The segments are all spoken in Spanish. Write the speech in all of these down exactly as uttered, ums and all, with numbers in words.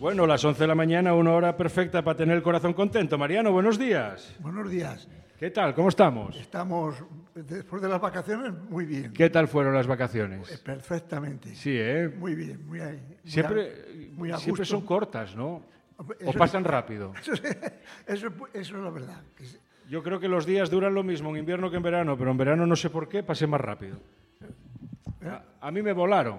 Bueno, las once de la mañana, una hora perfecta para tener el corazón contento. Mariano, buenos días. Buenos días. ¿Qué tal? ¿Cómo estamos? Estamos, después de las vacaciones, muy bien. ¿Qué tal fueron las vacaciones? Perfectamente. Sí, ¿eh? Muy bien, muy, muy Siempre, a, muy a siempre gusto. son cortas, ¿no? Eso, o pasan rápido. Eso, eso, eso es la verdad. Yo creo que los días duran lo mismo en invierno que en verano, pero en verano no sé por qué pasé más rápido. A, a mí me volaron.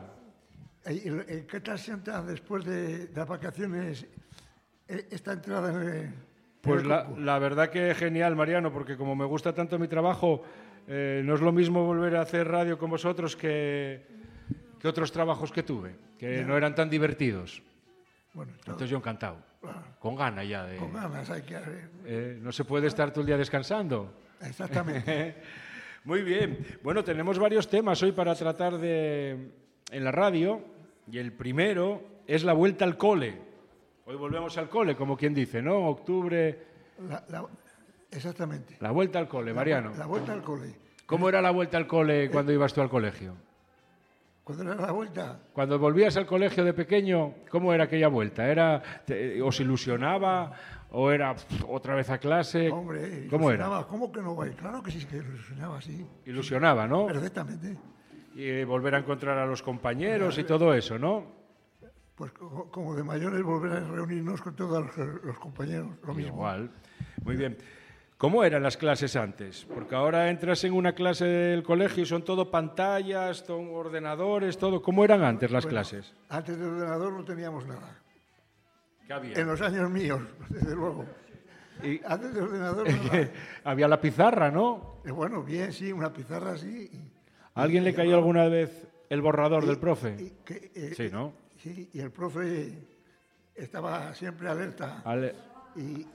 ¿Qué tal sienta después de, de las vacaciones esta entrada en el, Pues en el la, la verdad que genial, Mariano, porque como me gusta tanto mi trabajo, eh, no es lo mismo volver a hacer radio con vosotros que, que otros trabajos que tuve, que ya. no eran tan divertidos. Bueno, todo, Entonces yo encantado, claro. Con ganas ya de... Con ganas hay que... Eh, no se puede estar todo el día descansando. Exactamente. Muy bien. Bueno, tenemos varios temas hoy para tratar de, en la radio, y el primero es la vuelta al cole. Hoy volvemos al cole, como quien dice, ¿no? Octubre... La, la, exactamente. La vuelta al cole, Mariano. La, la vuelta al cole. ¿Cómo era la vuelta al cole cuando eh, ibas tú al colegio? ¿Cuándo era la vuelta? Cuando volvías al colegio de pequeño, ¿cómo era aquella vuelta? ¿Era, te, ¿Os ilusionaba o era pff, otra vez a clase? Hombre, ¿Cómo era? ¿Cómo que no va? Claro que sí, que ilusionaba, sí. Ilusionaba, ¿no? Perfectamente. Y eh, volver a encontrar a los compañeros y todo eso, ¿no? Pues como, como de mayores volver a reunirnos con todos los, los compañeros, lo mismo. Igual. Muy bien. ¿Cómo eran las clases antes? Porque ahora entras en una clase del colegio y son todo pantallas, son ordenadores, todo. ¿Cómo eran antes las bueno, clases? Antes del ordenador no teníamos nada. ¿Qué había? En los años míos, desde luego. Y antes del ordenador no había la pizarra, ¿no? Eh, bueno, bien, sí, una pizarra sí. Y, ¿A alguien y, le cayó alguna vez el borrador y, del profe? Y, que, eh, sí, ¿no? Sí, y el profe estaba siempre alerta. Ale... Y,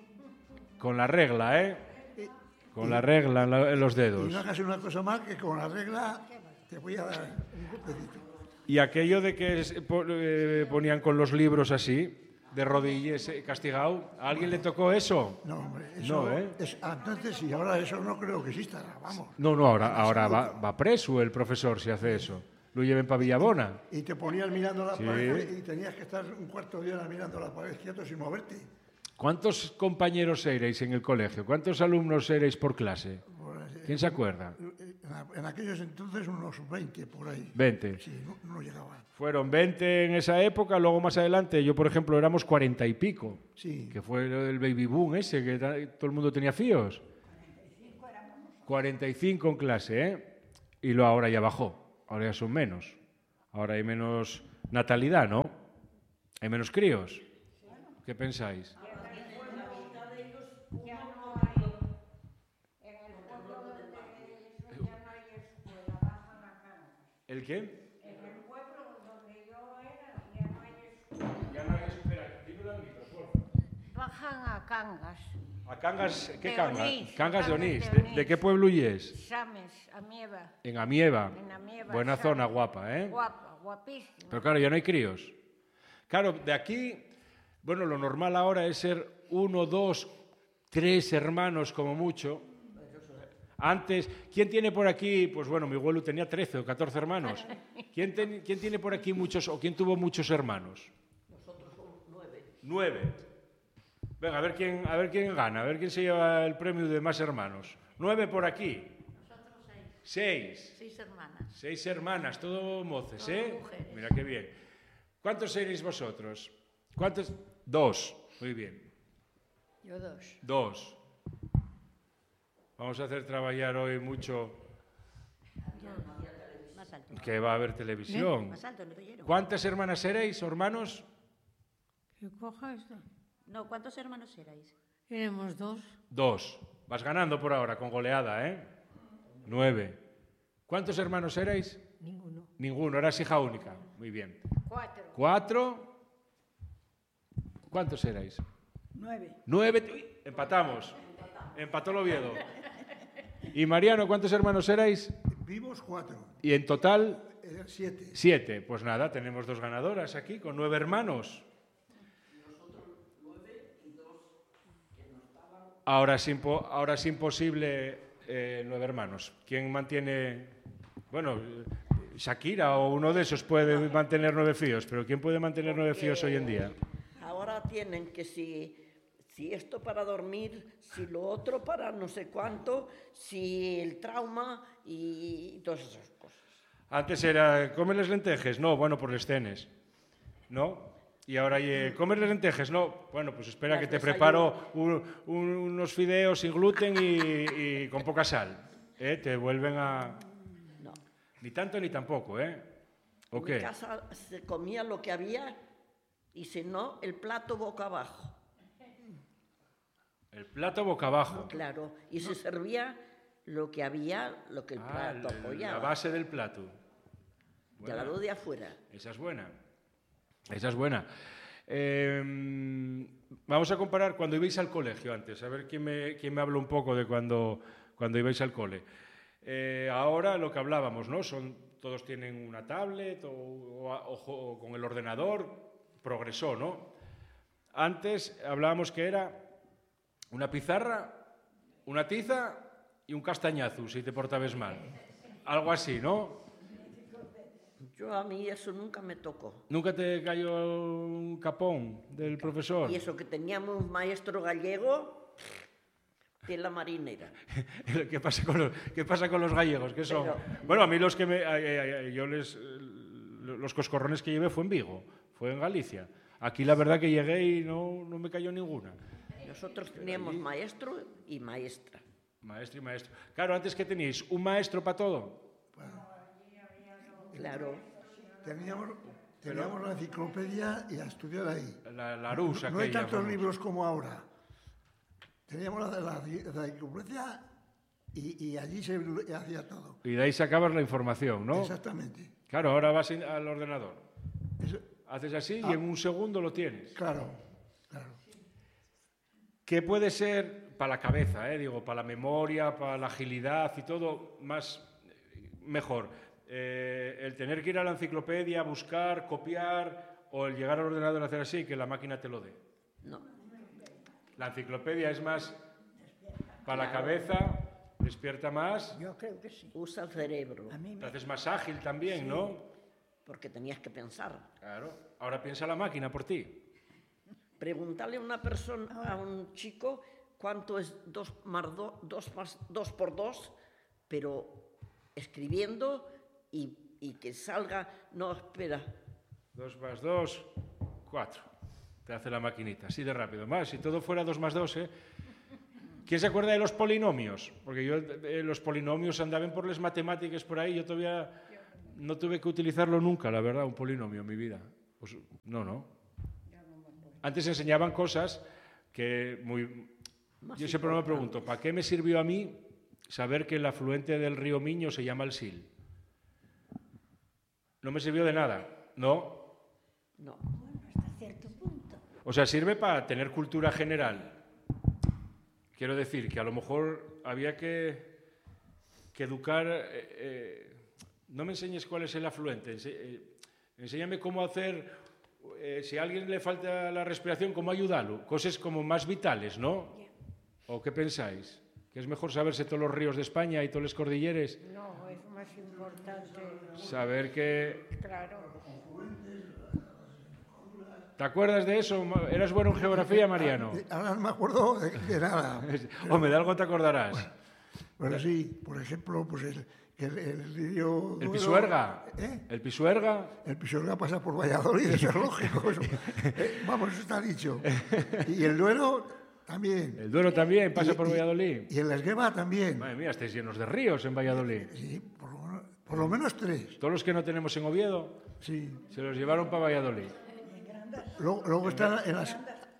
con la regla, ¿eh? Y, con y, la regla en, la, en los dedos. Y no hagas una cosa más que con la regla te voy a dar un golpecito. Y aquello de que eh, ponían con los libros así, de rodillas, eh, castigado, ¿a alguien le tocó eso? No, hombre, eso... No, ¿eh? Es, entonces sí, ahora eso no creo que exista, vamos. No, no, ahora, ahora va, va preso el profesor si hace eso. Lo lleven para Villabona. Y, y te ponías mirando la sí. pared y tenías que estar un cuarto de hora mirando la pared quieto sin moverte. ¿Cuántos compañeros erais en el colegio? ¿Cuántos alumnos erais por clase? ¿Quién se acuerda? En aquellos entonces unos veinte por ahí. veinte. Sí, no, no llegaban. Fueron veinte en esa época, luego más adelante, yo por ejemplo éramos cuarenta y pico. Sí. Que fue el baby boom ese, que todo el mundo tenía fíos. cuarenta y cinco en clase, ¿eh? Y luego ahora ya bajó, ahora ya son menos. Ahora hay menos natalidad, ¿no? Hay menos críos. ¿Qué pensáis? ¿El qué? En el pueblo donde yo era ya no hay escuela. Ya no hay escuela. Dímelo al micro, por favor. Bajan a Cangas. ¿A Cangas? ¿Qué de Cangas? Onís, Cangas de Onís. de, ¿De, ¿De qué pueblo huyes? Sames, Amieva. En Amieva. En Amieva. Buena Sames. zona, guapa, ¿eh? Guapa, guapísima. Pero claro, ya no hay críos. Claro, de aquí, bueno, lo normal ahora es ser uno, dos, tres hermanos como mucho. Antes, ¿quién tiene por aquí? Pues bueno, mi abuelo tenía trece o catorce hermanos. ¿Quién, ten, ¿Quién tiene por aquí muchos, o quién tuvo muchos hermanos? Nosotros somos nueve. Nueve. Venga, a ver quién, a ver quién gana, a ver quién se lleva el premio de más hermanos. Nueve por aquí. Nosotros seis. Seis. Seis hermanas. Seis hermanas, todo moces, Todas ¿eh? mujeres. Mira qué bien. ¿Cuántos seréis vosotros? ¿Cuántos? Dos. Muy bien. Yo dos. Dos. Vamos a hacer trabajar hoy mucho Más alto. que va a haber televisión. Más alto, no te oyeron. ¿Cuántas hermanas erais, hermanos? ¿Qué coja esto? No, ¿cuántos hermanos erais? Éramos dos. Dos. Vas ganando por ahora, con goleada, ¿eh? Nueve. ¿Cuántos hermanos erais? Ninguno. Ninguno, eras hija única. Muy bien. Cuatro. Cuatro. ¿Cuántos erais? Nueve. Nueve. Uy, empatamos. Empató el Oviedo. ¿Y Mariano, cuántos hermanos erais? Vivos cuatro. Y en total, Eh, siete. siete. Pues nada, tenemos dos ganadoras aquí, con nueve hermanos. Ahora es, impo ahora es imposible eh, nueve hermanos. ¿Quién mantiene...? Bueno, Shakira o uno de esos puede mantener nueve fíos, pero ¿quién puede mantener nueve fíos hoy en día? tienen que si, si esto para dormir, si lo otro para no sé cuánto, si el trauma y todas esas cosas. Antes era, ¿comes les lentejes? No, bueno, por les cenes, ¿no? Y ahora, eh, ¿comes les lentejes? No, bueno, pues espera Las que te desayuno. preparo un- un- unos fideos sin gluten y, y con poca sal. ¿eh? Te vuelven a... No. Ni tanto ni tampoco, ¿eh? ¿O En qué? mi casa se comía lo que había y si no, el plato boca abajo. El plato boca abajo. Claro, y se servía lo que había, lo que el Ah, plato la- apoyaba. la base del plato. Ya la Buena. veo de afuera. Esa es buena. Esa es buena. Eh, vamos a comparar cuando ibais al colegio antes, a ver quién me, quién me habla un poco de cuando, cuando ibais al cole. Eh, ahora lo que hablábamos, ¿no? Son, todos tienen una tablet o, o a- o jo- o con el ordenador, progresó, ¿no? Antes hablábamos que era una pizarra, una tiza y un castañazo, si te portabas mal. Algo así, ¿no? Yo a mí eso nunca me tocó. ¿Nunca te cayó un capón del profesor? Y eso que teníamos un maestro gallego de la marinera. ¿Qué pasa con los, qué pasa con los gallegos? ¿Qué son? Pero- Bueno, a mí los que me, ay, ay, ay, yo les, eh, los coscorrones que llevé fue en Vigo, fue en Galicia. Aquí la verdad que llegué y no, no me cayó ninguna. Nosotros teníamos maestro y maestra. Maestro y maestro. Claro, antes que teníais un maestro para todo. Claro. Teníamos, teníamos la enciclopedia y a estudiar ahí. La, la Arús, No hay aquella, tantos vamos. libros como ahora. Teníamos la, la, la enciclopedia y, y allí se hacía todo. Y de ahí sacabas la información, ¿no? Exactamente. Claro, ahora vas in- al ordenador. Eso- Haces así Ah. y en un segundo lo tienes. claro, claro. ¿Qué puede ser para la cabeza, eh? Digo, para la memoria, para la agilidad y todo, más mejor? Eh, el tener que ir a la enciclopedia, buscar, copiar, o el llegar al ordenador y hacer así y que la máquina te lo dé. No. La enciclopedia es más para la cabeza, despierta más, Yo creo que sí. Usa el cerebro, A mí te me... haces más ágil también, ¿no? porque tenías que pensar. Claro. Ahora piensa la máquina por ti. Preguntarle a una persona, a un chico, cuánto es dos, más do- dos, más dos por dos, pero escribiendo y, y que salga, no, espera, Dos más dos, cuatro. Te hace la maquinita, así de rápido. Más, si todo fuera dos más dos, ¿eh? ¿Quién se acuerda de los polinomios? Porque yo, eh, los polinomios andaban por las matemáticas por ahí, yo todavía no tuve que utilizarlo nunca, la verdad, un polinomio en mi vida. Pues, no, no. Antes enseñaban cosas que muy... Yo siempre me pregunto, ¿para qué me sirvió a mí saber que el afluente del río Miño se llama el Sil? No me sirvió de nada, ¿no? no. Hasta cierto punto. O sea, sirve para tener cultura general. Quiero decir que a lo mejor había que, que educar... eh, eh, no me enseñes cuál es el afluente, ense- eh, enséñame cómo hacer, eh, si a alguien le falta la respiración, cómo ayudarlo. Cosas como más vitales, ¿no? ¿O qué pensáis? ¿Que es mejor saberse todos los ríos de España y todas las cordilleres? No, es más importante, Saber que... claro. ¿Te acuerdas de eso? ¿Eras bueno en geografía, Mariano? Eh, Ahora no me acuerdo de, de nada. Hombre, de algo te acordarás. Pero sí, por ejemplo, pues el, el, el río... ¿El Duero- Pisuerga? ¿Eh? ¿El Pisuerga? El Pisuerga pasa por Valladolid, eso es lógico. Eso. Eh, vamos, eso está dicho. Y el Duero también. El Duero también pasa Y- por y- Valladolid. Y el Esgueva también. Madre mía, estáis llenos de ríos en Valladolid. Sí, por lo, menos, por lo menos tres. Todos los que no tenemos en Oviedo Sí. se los llevaron para Valladolid. Luego, luego están en las...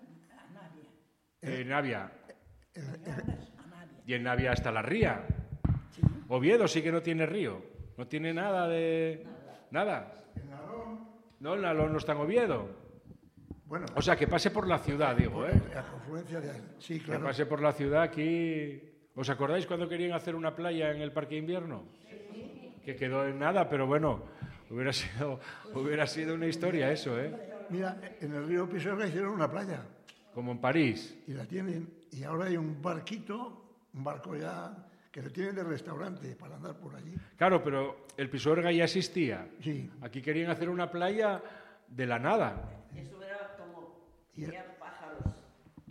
En Navia. Y en Navia está la ría. Oviedo sí que no tiene río. No tiene nada de... Nada. No, el Nalón no está en Oviedo. Bueno, O sea, que pase por la ciudad, digo, ¿eh? la confluencia de... Sí, Que claro. pase por la ciudad aquí... ¿Os acordáis cuando querían hacer una playa en el Parque Invierno? Que quedó en nada, pero bueno, hubiera sido, hubiera sido una historia eso, ¿eh? Mira, en el río Pisuerga hicieron una playa Como en París. y la tienen. Y ahora hay un barquito, un barco ya, que lo tienen de restaurante para andar por allí. Claro, pero el Pisuerga ya existía. Sí. Aquí querían hacer una playa de la nada. Eso era como Y el- ya para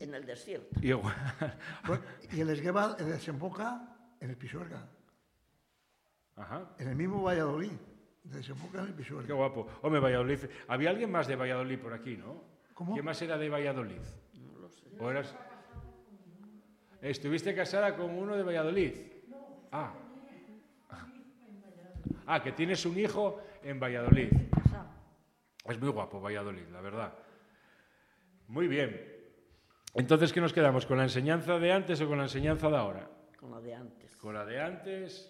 en el desierto. Igual. Bueno, y el Esgueva desemboca en el Pisuerga, Ajá. en el mismo Valladolid. Desemboca en el Pisuerga. Qué guapo. Hombre, Valladolid. Había alguien más de Valladolid por aquí, ¿no? ¿Cómo? ¿Quién más era de Valladolid? No lo sé. ¿O eras... ¿Estuviste casada con uno de Valladolid? Ah. Ah, que tienes un hijo en Valladolid. Es muy guapo Valladolid, la verdad. Muy bien. Entonces, ¿qué nos quedamos? ¿Con la enseñanza de antes o con la enseñanza de ahora? Con la de antes. Con la de antes.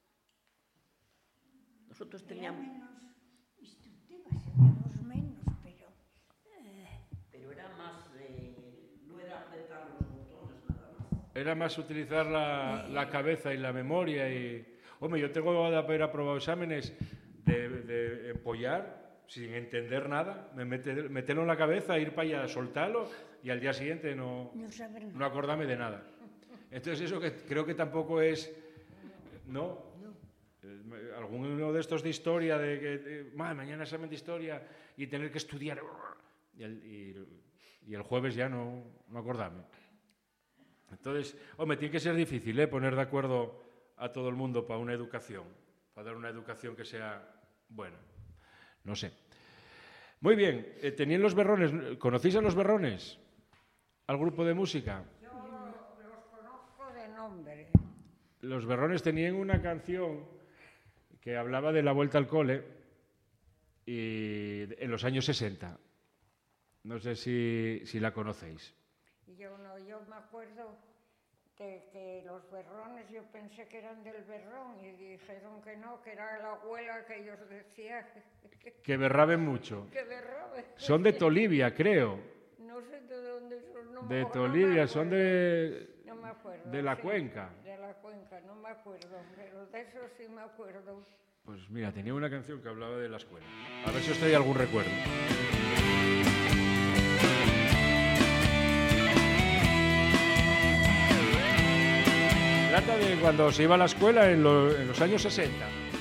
Nosotros teníamos... Instructivas, habíamos menos, pero... Pero era más... eh, no era apretar los botones nada más. Era más utilizar la, la cabeza y la memoria y... Hombre, yo tengo de haber aprobado exámenes de, de empollar sin entender nada, me mete, meterlo en la cabeza, ir para allá, soltarlo y al día siguiente no, No saber nada. no acordarme de nada. Entonces eso que creo que tampoco es... ¿No? Eh, Alguno de estos de historia, de que de, "Ma, mañana examen de historia y tener que estudiar y el, y, y el jueves ya no, no acordarme. Entonces, hombre, tiene que ser difícil, ¿eh? Poner de acuerdo a todo el mundo para una educación, para dar una educación que sea buena. No sé. Muy bien, eh, tenían los berrones. ¿Conocéis a los berrones? ¿Al grupo de música? Yo los conozco de nombre. Los berrones tenían una canción que hablaba de la vuelta al cole y en los años sesenta. No sé si, si la conocéis. Y yo no, yo me acuerdo que, que los berrones, yo pensé que eran del berrón y dijeron que no, que era la abuela que ellos decían Que berraben mucho. que berraba. Son de Tolivia, creo. No sé de dónde son. No, De no me Tolivia, son acuerdo. de, No me acuerdo. de la sí, cuenca. De la cuenca, no me acuerdo, pero de eso sí me acuerdo. Pues mira, tenía una canción que hablaba de la escuela. A ver si os trae algún recuerdo. Trata de cuando se iba a la escuela en, lo- en los años sesenta.